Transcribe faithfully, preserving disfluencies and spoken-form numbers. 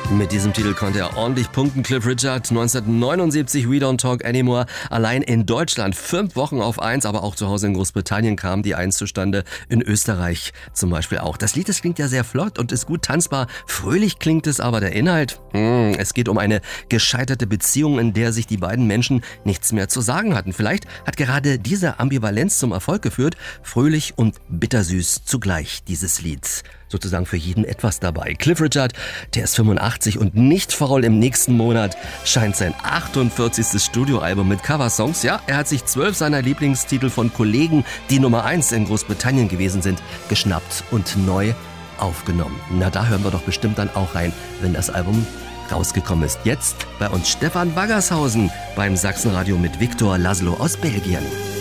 Mit diesem Titel konnte er ordentlich punkten. Cliff Richard, neunzehnhundertneunundsiebzig, We Don't Talk Anymore. Allein in Deutschland fünf Wochen auf eins, aber auch zu Hause in Großbritannien kam die Eins zustande. In Österreich zum Beispiel auch. Das Lied, das klingt ja sehr flott und ist gut tanzbar. Fröhlich klingt es, aber der Inhalt? Hm, es geht um eine gescheiterte Beziehung, in der sich die beiden Menschen nichts mehr zu sagen hatten. Vielleicht hat gerade diese Ambivalenz zum Erfolg geführt. Fröhlich und bittersüß zugleich, dieses Lied. Sozusagen für jeden etwas dabei. Cliff Richard, der ist fünfundachtzig und nicht faul. Im nächsten Monat scheint sein achtundvierzigstes Studioalbum mit Coversongs. Ja, er hat sich zwölf seiner Lieblingstitel von Kollegen, die Nummer eins in Großbritannien gewesen sind, geschnappt und neu aufgenommen. Na, da hören wir doch bestimmt dann auch rein, wenn das Album rausgekommen ist. Jetzt bei uns Stefan Waggershausen beim Sachsenradio mit Viktor Laszlo aus Belgien.